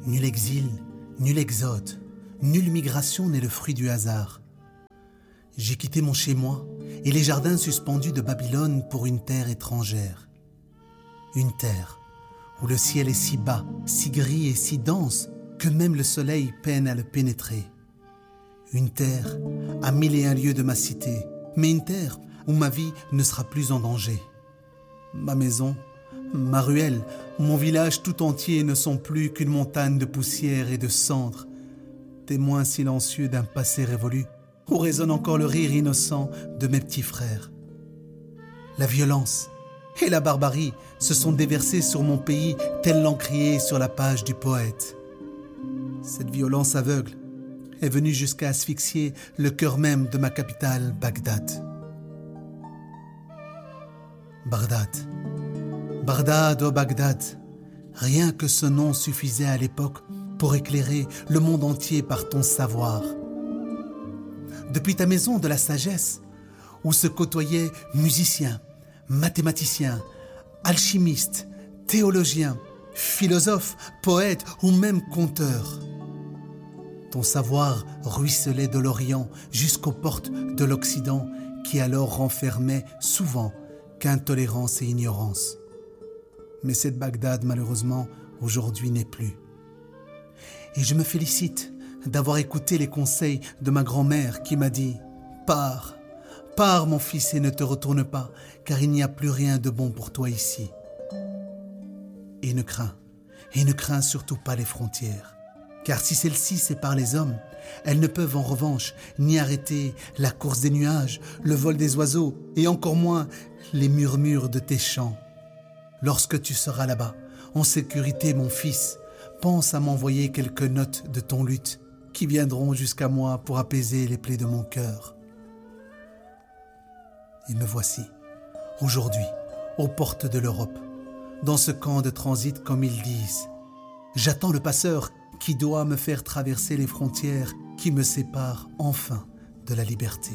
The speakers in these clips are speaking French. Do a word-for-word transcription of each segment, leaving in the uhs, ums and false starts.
Nul exil, nul exode, nulle migration n'est le fruit du hasard. J'ai quitté mon chez-moi et les jardins suspendus de Babylone pour une terre étrangère. Une terre où le ciel est si bas, si gris et si dense que même le soleil peine à le pénétrer. Une terre à mille et un lieues de ma cité, mais une terre où ma vie ne sera plus en danger. Ma maison, ma ruelle, mon village tout entier ne sont plus qu'une montagne de poussière et de cendres, témoins silencieux d'un passé révolu, où résonne encore le rire innocent de mes petits frères. La violence et la barbarie se sont déversées sur mon pays tel l'encrier sur la page du poète. Cette violence aveugle est venue jusqu'à asphyxier le cœur même de ma capitale, Bagdad. Bagdad, Bagdad, oh Bagdad, rien que ce nom suffisait à l'époque pour éclairer le monde entier par ton savoir. Depuis ta maison de la sagesse, où se côtoyaient musiciens, mathématiciens, alchimistes, théologiens, philosophes, poètes ou même conteurs. Ton savoir ruisselait de l'Orient jusqu'aux portes de l'Occident qui alors renfermait souvent qu'intolérance et ignorance. Mais cette Bagdad, malheureusement, aujourd'hui n'est plus. Et je me félicite d'avoir écouté les conseils de ma grand-mère qui m'a dit « Pars, pars mon fils et ne te retourne pas, car il n'y a plus rien de bon pour toi ici. » Et ne crains, et ne crains surtout pas les frontières, car si celles-ci séparent les hommes, elles ne peuvent en revanche ni arrêter la course des nuages, le vol des oiseaux, et encore moins les murmures de tes chants. Lorsque tu seras là-bas, en sécurité mon fils, pense à m'envoyer quelques notes de ton luth qui viendront jusqu'à moi pour apaiser les plaies de mon cœur. Et me voici, aujourd'hui, aux portes de l'Europe, dans ce camp de transit comme ils disent. J'attends le passeur qui doit me faire traverser les frontières qui me séparent enfin de la liberté.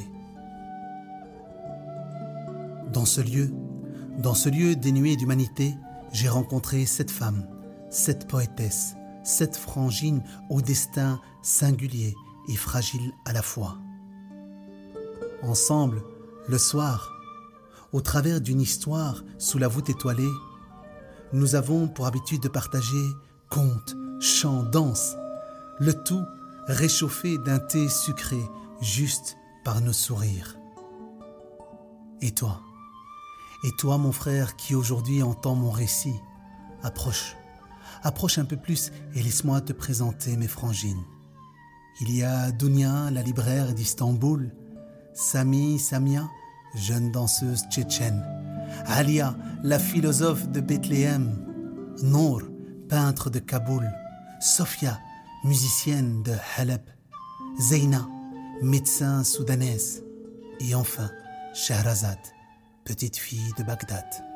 Dans ce lieu, dans ce lieu dénué d'humanité, j'ai rencontré cette femme, cette poétesse, cette frangine au destin singulier et fragile à la fois. Ensemble, le soir, au travers d'une histoire sous la voûte étoilée, nous avons pour habitude de partager contes, chants, danses, le tout réchauffé d'un thé sucré juste par nos sourires. Et toi, et toi mon frère qui aujourd'hui entend mon récit, approche, approche un peu plus et laisse-moi te présenter mes frangines. Il y a Dounia, la libraire d'Istanbul, Sami, Samia, jeune danseuse tchétchène, Alia, la philosophe de Bethléem, Nour, peintre de Kaboul, Sofia, musicienne de Halep, Zeina, médecin soudanaise, et enfin Shahrazad, petite fille de Bagdad.